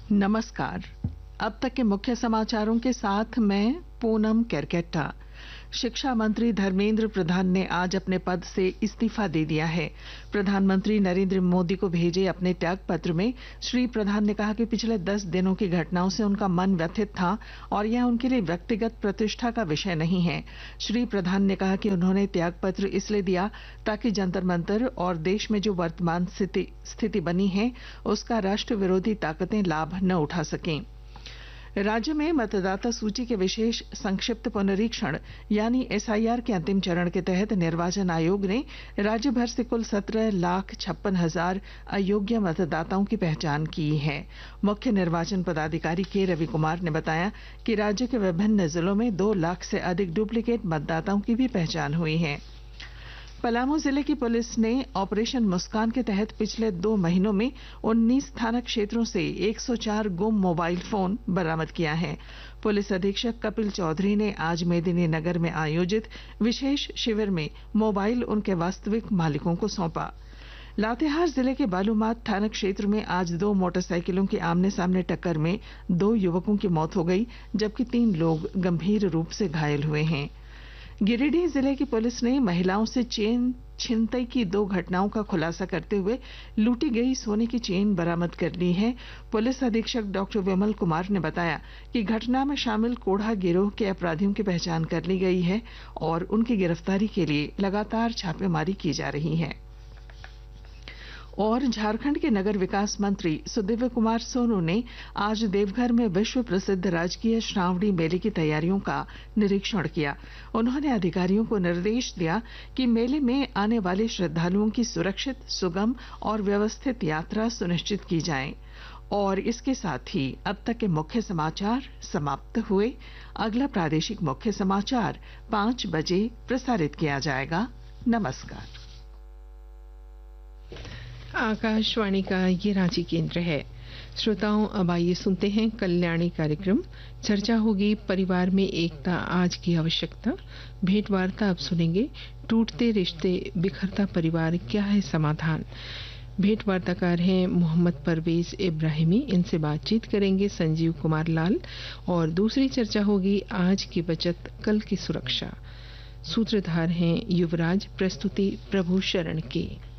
नमस्कार। अब तक के मुख्य समाचारों के साथ मैं पूनम केरकेट्टा। शिक्षा मंत्री धर्मेंद्र प्रधान ने आज अपने पद से इस्तीफा दे दिया है। प्रधानमंत्री नरेंद्र मोदी को भेजे अपने त्याग पत्र में श्री प्रधान ने कहा कि पिछले 10 दिनों की घटनाओं से उनका मन व्यथित था और यह उनके लिए व्यक्तिगत प्रतिष्ठा का विषय नहीं है। श्री प्रधान ने कहा कि उन्होंने त्याग पत्र इसलिए दिया ताकि जंतर मंतर और देश में जो वर्तमान स्थिति बनी है उसका राष्ट्र विरोधी ताकतें लाभ न उठा सकें। राज्य में मतदाता सूची के विशेष संक्षिप्त पुनरीक्षण यानी एसआईआर के अंतिम चरण के तहत निर्वाचन आयोग ने राज्य भर से कुल 17,56,000 अयोग्य मतदाताओं की पहचान की है। मुख्य निर्वाचन पदाधिकारी के रवि कुमार ने बताया कि राज्य के विभिन्न जिलों में 2 लाख से अधिक डुप्लीकेट मतदाताओं की भी पहचान हुई है। पलामू जिले की पुलिस ने ऑपरेशन मुस्कान के तहत पिछले 2 महीनों में 19 थाना क्षेत्रों से 104 गुम मोबाइल फोन बरामद किया है। पुलिस अधीक्षक कपिल चौधरी ने आज मेदिनीनगर में आयोजित विशेष शिविर में मोबाइल उनके वास्तविक मालिकों को सौंपा। लातेहार जिले के बालूमाथ थाना क्षेत्र में आज 2 मोटरसाइकिलों की आमने सामने टक्कर में 2 युवकों की मौत हो गई, जबकि 3 लोग गंभीर रूप से घायल हुए हैं। गिरिडीह जिले की पुलिस ने महिलाओं से चेन छिनतई की 2 घटनाओं का खुलासा करते हुए लूटी गई सोने की चेन बरामद कर ली है। पुलिस अधीक्षक डॉक्टर विमल कुमार ने बताया कि घटना में शामिल कोढ़ा गिरोह के अपराधियों की पहचान कर ली गई है और उनकी गिरफ्तारी के लिए लगातार छापेमारी की जा रही है। और झारखंड के नगर विकास मंत्री सुदिव्य कुमार सोनू ने आज देवघर में विश्व प्रसिद्ध राजकीय श्रावणी मेले की तैयारियों का निरीक्षण किया। उन्होंने अधिकारियों को निर्देश दिया कि मेले में आने वाले श्रद्धालुओं की सुरक्षित, सुगम और व्यवस्थित यात्रा सुनिश्चित की जाए। और इसके साथ ही अब तक के मुख्य समाचार समाप्त हुए। अगला प्रादेशिक मुख्य समाचार 5 बजे प्रसारित किया जाएगा। नमस्कार। आकाशवाणी का ये रांची केंद्र है। श्रोताओं, अब आइए सुनते हैं कल्याणी कार्यक्रम। चर्चा होगी परिवार में एकता आज की आवश्यकता। भेंट वार्ता अब सुनेंगे। टूटते रिश्ते, बिखरता परिवार, क्या है समाधान। भेंट वार्ताकार हैं मोहम्मद परवेज इब्राहिमी। इनसे बातचीत करेंगे संजीव कुमार लाल। और दूसरी चर्चा होगी आज की बचत कल की सुरक्षा। सूत्रधार हैं युवराज। प्रस्तुति प्रभु शरण की।